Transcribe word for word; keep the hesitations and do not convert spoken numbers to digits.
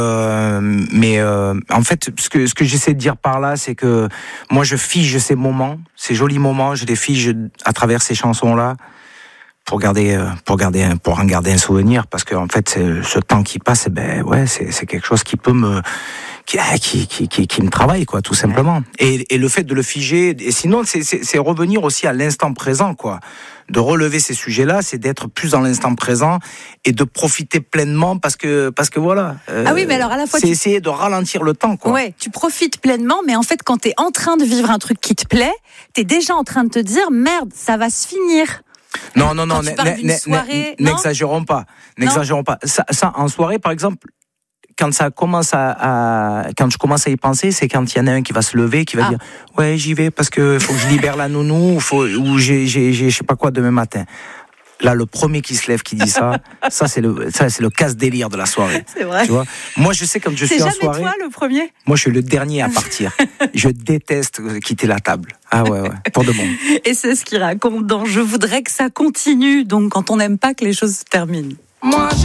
Euh, mais euh, en fait, ce que ce que j'essaie de dire par là, c'est que moi, je fige ces moments, ces jolis moments, je les fige à travers ces chansons-là pour garder, pour garder, pour en garder un souvenir, parce que en fait, c'est, ce temps qui passe, ben ouais, c'est c'est quelque chose qui peut me Qui, qui, qui, qui, qui me travaille, quoi, tout simplement. Et, et le fait de le figer, et sinon, c'est, c'est, c'est revenir aussi à l'instant présent, quoi. De relever ces sujets-là, c'est d'être plus dans l'instant présent et de profiter pleinement parce que, parce que voilà. Euh, ah oui, mais alors à la fois. C'est tu... essayer de ralentir le temps, quoi. Ouais, tu profites pleinement, mais en fait, quand t'es en train de vivre un truc qui te plaît, t'es déjà en train de te dire, merde, ça va se finir. Non, non, non, quand tu parles d'une soirée, n'exagérons pas. N'exagérons pas. Ça, ça, en soirée, par exemple, quand ça commence à, à quand je commence à y penser, c'est quand il y en a un qui va se lever, qui va ah. dire ouais, j'y vais parce que faut que je libère la nounou, faut, ou j'ai, j'ai, j'ai, je sais pas quoi demain matin. Là, le premier qui se lève, qui dit ça, ça c'est le, ça c'est le casse-délire de la soirée. C'est vrai. Tu vois, moi je sais quand je c'est suis en soirée. C'est jamais toi le premier. Moi je suis le dernier à partir. Je déteste quitter la table. Ah ouais, ouais, pour de bon. Et c'est ce qu'il raconte dans Je voudrais que ça continue. Donc quand on n'aime pas que les choses se terminent. Moi,